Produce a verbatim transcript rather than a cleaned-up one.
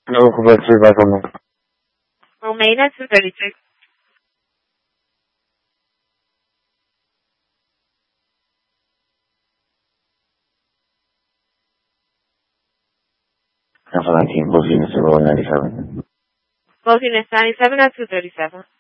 No, let's see back on that. Romania two thirty-six. Alpha nineteen, Bosina zero one ninety-seven. Closing is ninety-seven at two thirty-seven.